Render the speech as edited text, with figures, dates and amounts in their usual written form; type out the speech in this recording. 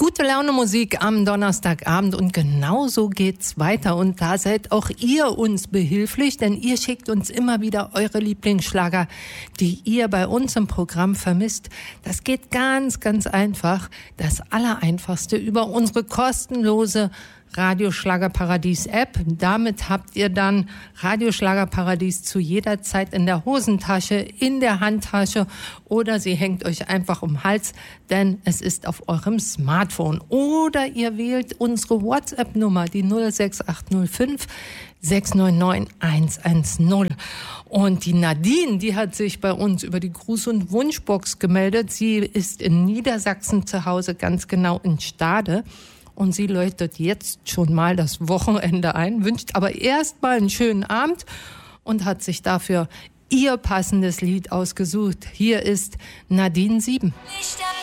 Gute Laune Musik am Donnerstagabend und genauso geht's weiter. Und da seid auch ihr uns behilflich, denn ihr schickt uns immer wieder eure Lieblingsschlager, die ihr bei uns im Programm vermisst. Das geht ganz, ganz einfach. Das Allereinfachste über unsere kostenlose Radioschlagerparadies-App. Damit habt ihr dann Radioschlagerparadies zu jeder Zeit in der Hosentasche, in der Handtasche oder sie hängt euch einfach um den Hals, denn es ist auf eurem Smartphone. Oder ihr wählt unsere WhatsApp-Nummer, die 06805 699 110. Und die Nadine, die hat sich bei uns über die Gruß- und Wunschbox gemeldet. Sie ist in Niedersachsen zu Hause, ganz genau in Stade. Und sie läutet jetzt schon mal das Wochenende ein, wünscht aber erst mal einen schönen Abend und hat sich dafür ihr passendes Lied ausgesucht. Hier ist Nadine 7.